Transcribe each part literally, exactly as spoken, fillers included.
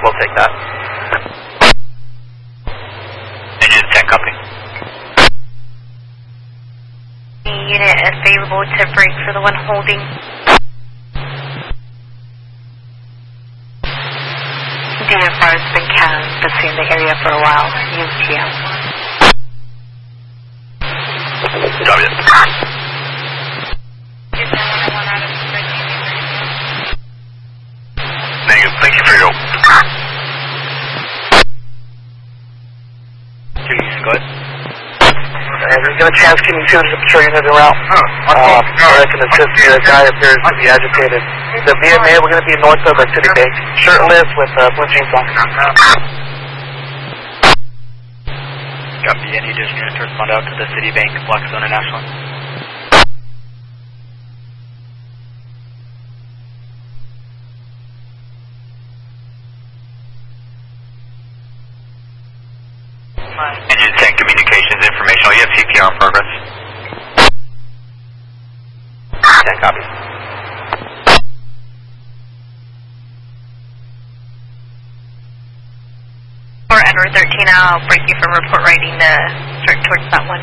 we'll take that. Engine ten, copy. Unit available to break for the one holding. D F R has been canned between the area for a while. Use G M. Copy it. Negative, thank you for your help. Two units, go ahead. Uh, there's been a chance can you see the patrol unit en route. Uh, I can assist you. The guy appears to be agitated. The V M A, we're going to be north of the City Bank. Shirtless with uh, blue jeans on. Copy. Any additional units to respond out to the City Bank, Black Zone International? Engine ten, communications informational. You have C P R in progress. ten, copy. Or Edward thirteen, I'll break you for report writing the start towards that one.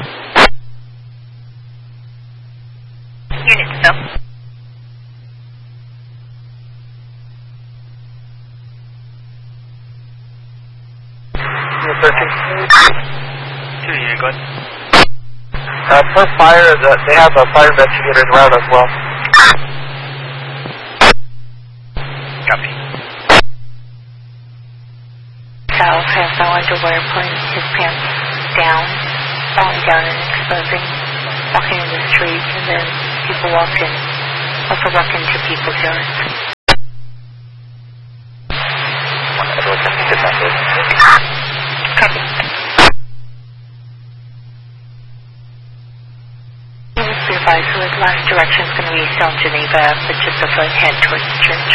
Unit still. Unit thirteen. Two unit, go ahead. Uh, first fire, is, uh, they have a fire investigator en route as well. Copy. South has no underwear, pulling his pants down, falling down and exposing, walking in the street, and then people walk in, also walk into people's yards. Copy. Please be advised, so his last direction is going to be South Geneva, but just a foot head towards the church.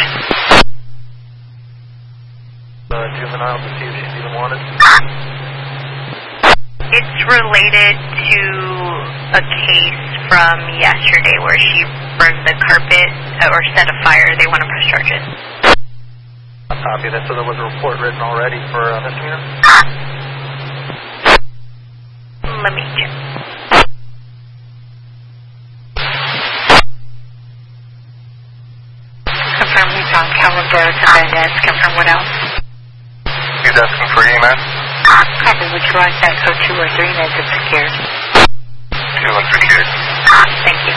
Uh, juvenile to see if she's even wanted. It's related to a case from yesterday where she burned the carpet uh, or set a fire. They want to press charges. A copy of that, so there was a report written already for uh, misdemeanor? Let me check. Confirm he's on calendar to Bandits. Confirm what else? He's asking for E M S. Copy, would you like that code two or three and it's secured? Two and secured. Thank you.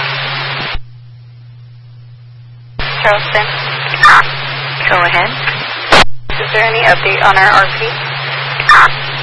Charleston? Go ahead. Is there any update on our R P?